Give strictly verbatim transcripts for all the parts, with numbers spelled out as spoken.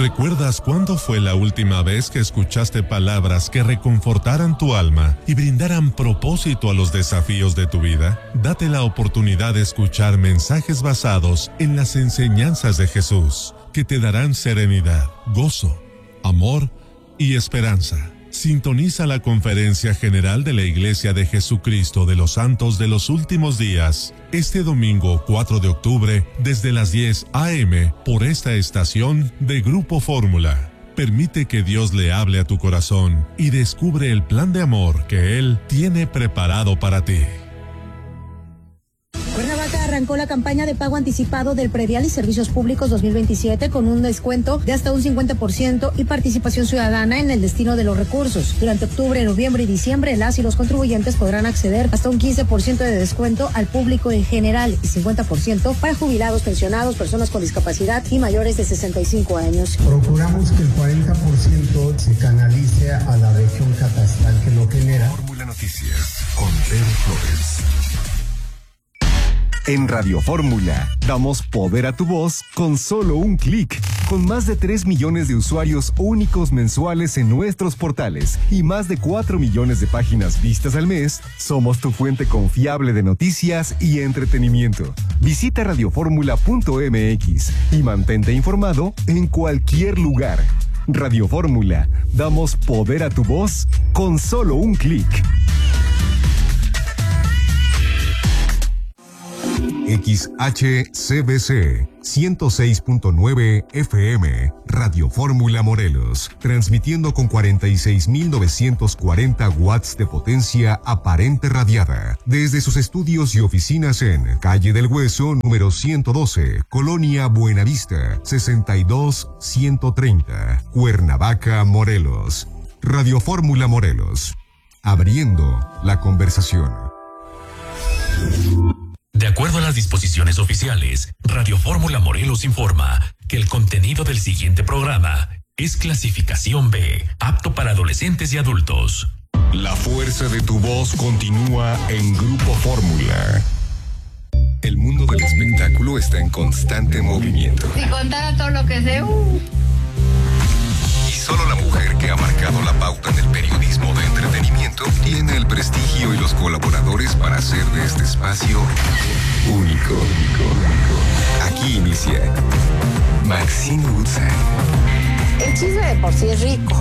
¿Recuerdas cuándo fue la última vez que escuchaste palabras que reconfortaran tu alma y brindaran propósito a los desafíos de tu vida? Date la oportunidad de escuchar mensajes basados en las enseñanzas de Jesús, que te darán serenidad, gozo, amor y esperanza. Sintoniza la Conferencia General de la Iglesia de Jesucristo de los Santos de los Últimos Días, este domingo cuatro de octubre, desde las diez a eme, por esta estación de Grupo Fórmula. Permite que Dios le hable a tu corazón y descubre el plan de amor que Él tiene preparado para ti. Cuernavaca arrancó la campaña de pago anticipado del predial y servicios públicos dos mil veintisiete con un descuento de hasta un cincuenta por ciento y participación ciudadana en el destino de los recursos. Durante octubre, noviembre y diciembre, las y los contribuyentes podrán acceder hasta un quince por ciento de descuento al público en general y cincuenta por ciento para jubilados, pensionados, personas con discapacidad y mayores de sesenta y cinco años. Procuramos que el cuarenta por ciento se canalice a la región catastral que lo genera. Fórmula Noticias con Pedro Flores. En Radio Fórmula, damos poder a tu voz con solo un clic. Con más de tres millones de usuarios únicos mensuales en nuestros portales y más de cuatro millones de páginas vistas al mes, somos tu fuente confiable de noticias y entretenimiento. Visita radio fórmula punto eme equis y mantente informado en cualquier lugar. Radio Fórmula, damos poder a tu voz con solo un clic. X H C B C ciento seis punto nueve F M, Radio Fórmula Morelos, transmitiendo con cuarenta y seis mil novecientos cuarenta watts de potencia aparente radiada, desde sus estudios y oficinas en Calle del Hueso, número ciento doce, Colonia Buenavista, sesenta y dos ciento treinta, Cuernavaca, Morelos. Radio Fórmula Morelos, abriendo la conversación. De acuerdo a las disposiciones oficiales, Radio Fórmula Morelos informa que el contenido del siguiente programa es clasificación B, apto para adolescentes y adultos. La fuerza de tu voz continúa en Grupo Fórmula. El mundo del espectáculo está en constante movimiento. Si contara todo lo que sé, uh. Y solo la mujer que ha marcado la pauta en el periodismo de entretenimiento tiene el prestigio y los colaboradores para hacer de este espacio único. Aquí inicia Maxine Woodside. El chisme de por sí es rico.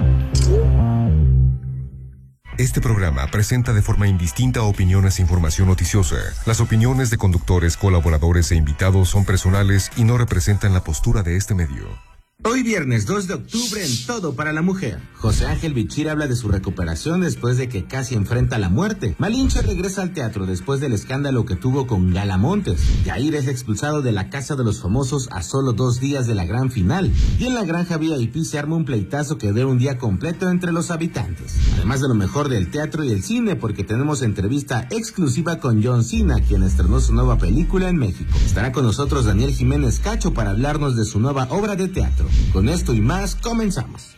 Este programa presenta de forma indistinta opiniones e información noticiosa. Las opiniones de conductores, colaboradores e invitados son personales y no representan la postura de este medio. Hoy viernes dos de octubre en Todo para la Mujer. José Ángel Bichir habla de su recuperación después de que casi enfrenta la muerte. Malinche regresa al teatro después del escándalo que tuvo con Gala Montes. Jair es expulsado de la Casa de los Famosos a solo dos días de la gran final. Y en la Granja V I P se arma un pleitazo que dura un día completo entre los habitantes. Además de lo mejor del teatro y el cine, porque tenemos entrevista exclusiva con John Cena, quien estrenó su nueva película en México. Estará con nosotros Daniel Jiménez Cacho para hablarnos de su nueva obra de teatro. Con esto y más, comenzamos.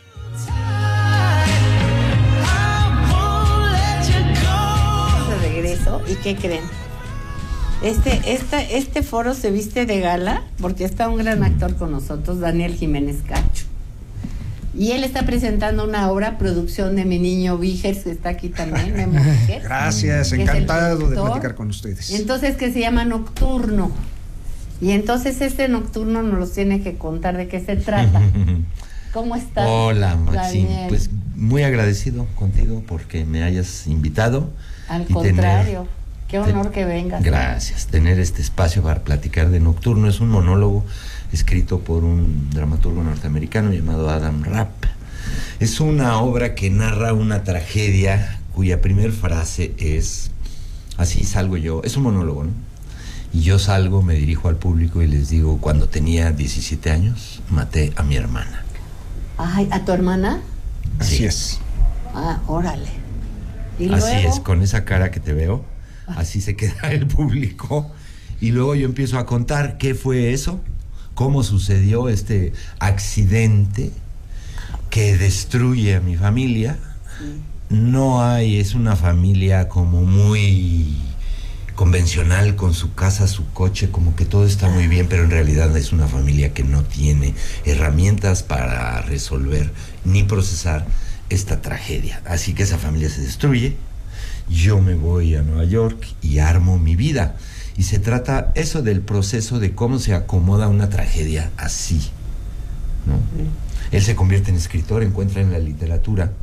De regreso, ¿y qué creen? Este, este, este foro se viste de gala porque está un gran actor con nosotros, Daniel Jiménez Cacho. Y él está presentando una obra, producción de mi niño Vígers, que está aquí también, Memo Vígers. Gracias, encantado de platicar con ustedes. Entonces, que se llama Nocturno. Y entonces este nocturno nos los tiene que contar de qué se trata. ¿Cómo estás? Hola, Maxine. Pues muy agradecido contigo porque me hayas invitado. Al contrario, tener, qué honor te, que vengas. Gracias. Tener este espacio para platicar de Nocturno es un monólogo escrito por un dramaturgo norteamericano llamado Adam Rapp. Es una obra que narra una tragedia cuya primer frase es: así salgo yo. Es un monólogo, ¿no? Y yo salgo, me dirijo al público y les digo: cuando tenía diecisiete años, maté a mi hermana. Ay, ¿a tu hermana? Así sí. es. Ah, órale. ¿Y así luego? es, con esa cara que te veo, así se queda el público. Y luego yo empiezo a contar qué fue eso, cómo sucedió este accidente que destruye a mi familia. Sí. No hay, es una familia como muy... convencional, con su casa, su coche, como que todo está muy bien, pero en realidad es una familia que no tiene herramientas para resolver ni procesar esta tragedia. Así que esa familia se destruye, yo me voy a Nueva York y armo mi vida. Y se trata eso del proceso de cómo se acomoda una tragedia así, ¿no? Sí. Él se convierte en escritor, encuentra en la literatura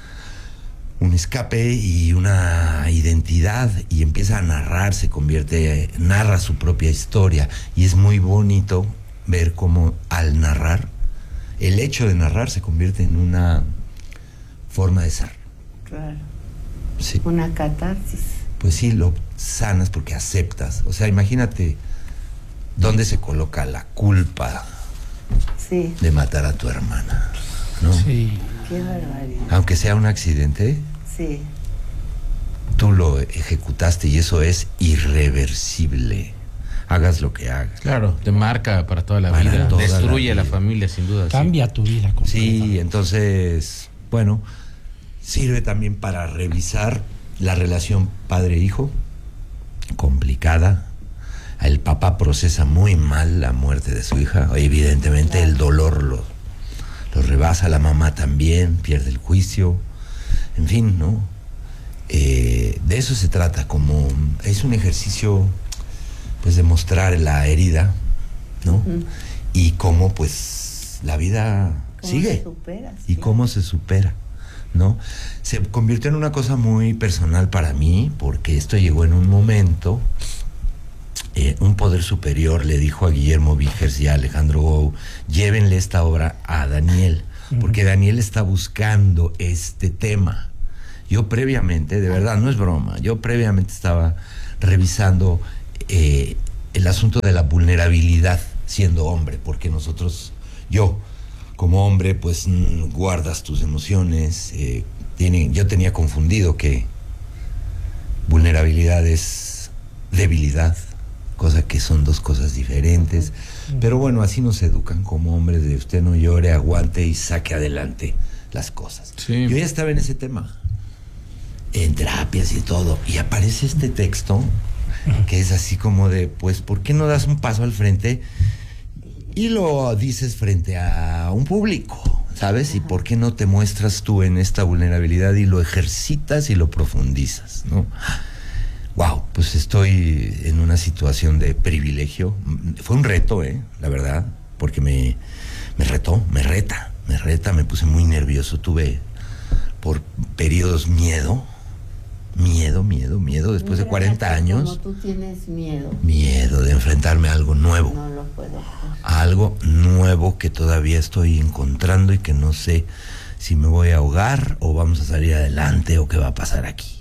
un escape y una identidad y empieza a narrar, se convierte, narra su propia historia, y es muy bonito ver cómo al narrar, el hecho de narrar se convierte en una forma de ser. Claro. Sí. Una catarsis. Pues sí, lo sanas porque aceptas. O sea, imagínate dónde se coloca la culpa sí. de matar a tu hermana, ¿no? Sí. Qué barbaridad. Aunque sea un accidente, sí. tú lo ejecutaste y eso es irreversible. Hagas lo que hagas. Claro, te marca para toda la para vida. Toda Destruye la, vida. la familia, sin duda. Cambia sí. tu vida. Sí, entonces, bueno, sirve también para revisar la relación padre-hijo, complicada. El papá procesa muy mal la muerte de su hija. Evidentemente claro. el dolor lo, lo rebasa. La mamá también pierde el juicio. En fin, ¿no? Eh, de eso se trata, como es un ejercicio, pues, de mostrar la herida, ¿no? Uh-huh. Y cómo, pues, la vida ¿Cómo sigue. Se supera, y sí. cómo se supera, ¿no? Se convirtió en una cosa muy personal para mí, porque esto llegó en un momento, eh, un poder superior le dijo a Guillermo Vigers y a Alejandro Gou, llévenle esta obra a Daniel, porque Daniel está buscando este tema. Yo previamente, de verdad, no es broma, yo previamente estaba revisando eh, el asunto de la vulnerabilidad siendo hombre, porque nosotros, yo, como hombre, pues guardas tus emociones. Eh, tiene, yo tenía confundido que vulnerabilidad es debilidad, cosa que son dos cosas diferentes. Pero bueno, así nos educan como hombres, de usted no llore, aguante y saque adelante las cosas. Sí. Yo ya estaba en ese tema, en terapias y todo, y aparece este texto que es así como de, pues, ¿por qué no das un paso al frente y lo dices frente a un público, ¿sabes? ¿Y por qué no te muestras tú en esta vulnerabilidad y lo ejercitas y lo profundizas, ¿no? Wow, pues estoy en una situación de privilegio. Fue un reto, ¿eh? La verdad, porque me, me retó, me reta, me reta, me puse muy nervioso. Tuve por periodos miedo, miedo, miedo, miedo, después Mira, de cuarenta años. Como tú tienes miedo. Miedo de enfrentarme a algo nuevo. No lo puedo hacer. A algo nuevo que todavía estoy encontrando y que no sé si me voy a ahogar o vamos a salir adelante o qué va a pasar aquí.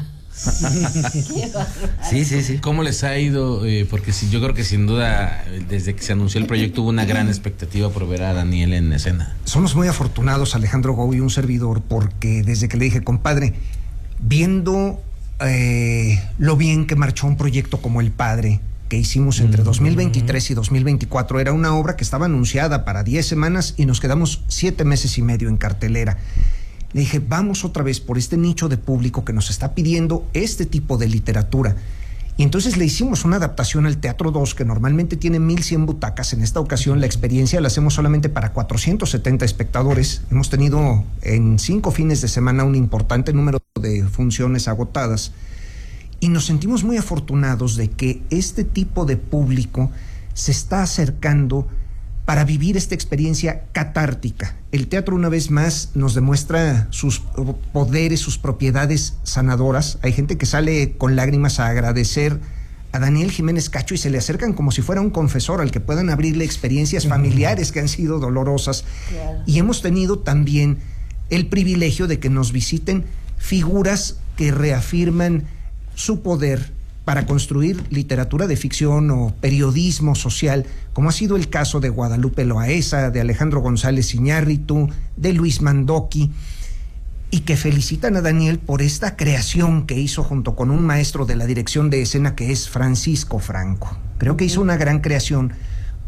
Sí, sí, sí. ¿Cómo les ha ido? Eh, porque sí, yo creo que sin duda, desde que se anunció el proyecto, hubo una gran expectativa por ver a Daniel en escena. Somos muy afortunados, Alejandro Gou y un servidor, porque desde que le dije, compadre, viendo eh, lo bien que marchó un proyecto como El Padre, que hicimos entre dos mil veintitrés y dos mil veinticuatro, era una obra que estaba anunciada para diez semanas y nos quedamos siete meses y medio en cartelera. Le dije, vamos otra vez por este nicho de público que nos está pidiendo este tipo de literatura. Y entonces le hicimos una adaptación al Teatro dos, que normalmente tiene mil cien butacas. En esta ocasión la experiencia la hacemos solamente para cuatrocientos setenta espectadores. Hemos tenido en cinco fines de semana un importante número de funciones agotadas. Y nos sentimos muy afortunados de que este tipo de público se está acercando para vivir esta experiencia catártica. El teatro, una vez más, nos demuestra sus poderes, sus propiedades sanadoras. Hay gente que sale con lágrimas a agradecer a Daniel Jiménez Cacho y se le acercan como si fuera un confesor al que puedan abrirle experiencias familiares que han sido dolorosas. Claro. Y hemos tenido también el privilegio de que nos visiten figuras que reafirman su poder para construir literatura de ficción o periodismo social, como ha sido el caso de Guadalupe Loaesa, de Alejandro González Iñárritu, de Luis Mandoki, y que felicitan a Daniel por esta creación que hizo junto con un maestro de la dirección de escena que es Francisco Franco. Creo que hizo una gran creación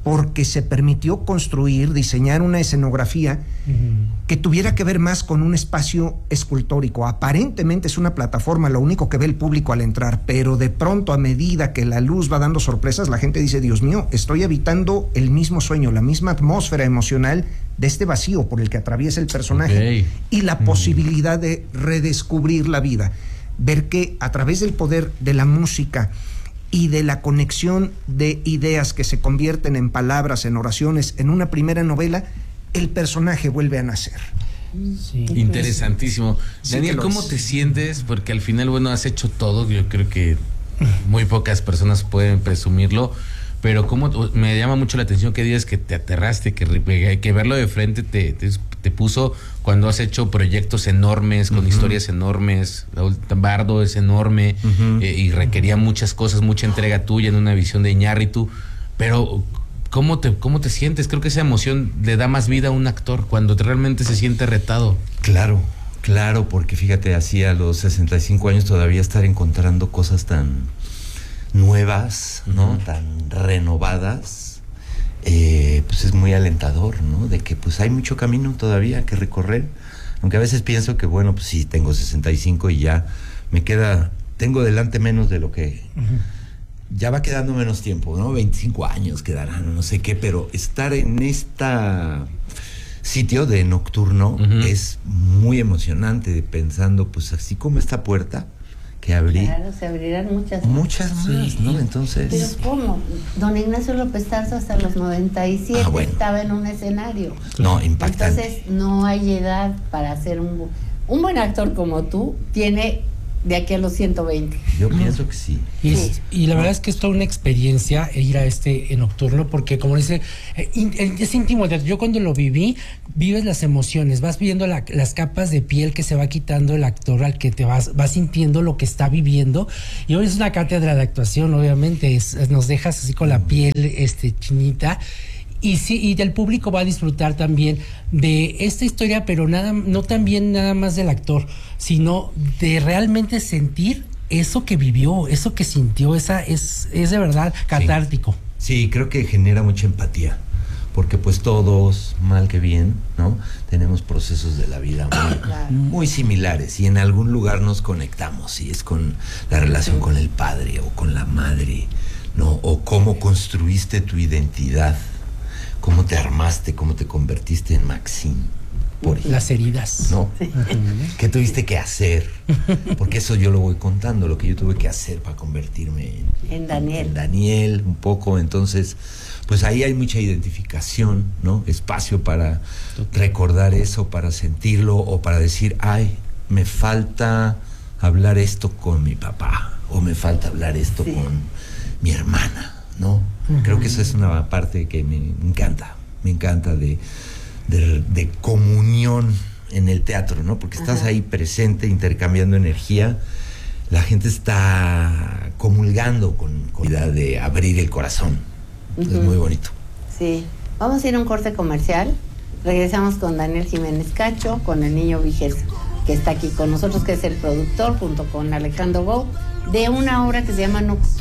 porque se permitió construir, diseñar una escenografía uh-huh. que tuviera que ver más con un espacio escultórico. Aparentemente es una plataforma, lo único que ve el público al entrar, pero de pronto, a medida que la luz va dando sorpresas, la gente dice, Dios mío, estoy habitando el mismo sueño, la misma atmósfera emocional de este vacío por el que atraviesa el personaje, okay. y la uh-huh. posibilidad de redescubrir la vida. Ver que a través del poder de la música y de la conexión de ideas que se convierten en palabras, en oraciones, en una primera novela, el personaje vuelve a nacer. Sí. Interesantísimo. Sí, Daniel, ¿cómo es. te sientes? Porque al final, bueno, has hecho todo, yo creo que muy pocas personas pueden presumirlo, pero cómo me llama mucho la atención que digas que te aterraste, que, que verlo de frente te, te, te puso cuando has hecho proyectos enormes, con uh-huh. historias enormes. Bardo es enorme, uh-huh. eh, y requería muchas cosas, mucha entrega tuya en una visión de Iñárritu, pero ¿cómo te, cómo te sientes? Creo que esa emoción le da más vida a un actor cuando te realmente se siente retado. Claro, claro, porque fíjate, así a los sesenta y cinco años todavía estar encontrando cosas tan nuevas, ¿no? Uh-huh. Tan renovadas, eh, pues es muy alentador, ¿no? De que pues hay mucho camino todavía que recorrer, aunque a veces pienso que bueno, pues sí, tengo sesenta y cinco y ya me queda, tengo delante menos de lo que, uh-huh. ya va quedando menos tiempo, ¿no? veinticinco años quedarán, no sé qué, pero estar en esta sitio de Nocturno uh-huh. es muy emocionante, pensando pues así como esta puerta que abrí. Claro, se abrirán muchas más. Muchas más, sí. ¿no? Entonces... Pero ¿cómo? Don Ignacio López Tarso hasta los noventa y siete ah, bueno. estaba en un escenario. No, impactante. Entonces no hay edad para ser un... Un buen actor como tú tiene de aquí a los ciento veinte. Yo uh-huh. pienso que sí. Y, sí. y la verdad es que es toda una experiencia ir a este Nocturno, porque como dice, eh, in, es íntimo. Yo cuando lo viví, vives las emociones, vas viendo la, las capas de piel que se va quitando el actor al que te vas, vas sintiendo lo que está viviendo. Y hoy es una cátedra de actuación, obviamente, es, es, nos dejas así con la piel este, chinita. Y sí, y del público va a disfrutar también de esta historia, pero nada, no también nada más del actor, sino de realmente sentir eso que vivió, eso que sintió, esa es, es de verdad catártico. Sí. sí, creo que genera mucha empatía, porque pues todos, mal que bien, ¿no? Tenemos procesos de la vida muy, claro. muy similares, y en algún lugar nos conectamos, y es con la relación con el padre o con la madre, ¿no? O cómo construiste tu identidad. Cómo te armaste, cómo te convertiste en Maxine. Por ejemplo, las heridas. ¿No? Sí. ¿Qué tuviste que hacer? Porque eso yo lo voy contando, lo que yo tuve que hacer para convertirme en, en Daniel. En Daniel, un poco. Entonces, pues ahí hay mucha identificación, ¿no? Espacio para recordar eso, para sentirlo, o para decir, ay, me falta hablar esto con mi papá, o me falta hablar esto sí. con mi hermana, ¿no? Uh-huh. Creo que esa es una parte que me encanta, me encanta de, de, de comunión en el teatro, ¿no? Porque estás uh-huh. ahí presente, intercambiando energía, la gente está comulgando con, con la idea de abrir el corazón, uh-huh. es muy bonito. Sí, vamos a ir a un corte comercial, regresamos con Daniel Jiménez Cacho, con el niño Vigés, que está aquí con nosotros, que es el productor, junto con Alejandro Gou, de una obra que se llama Nocturno.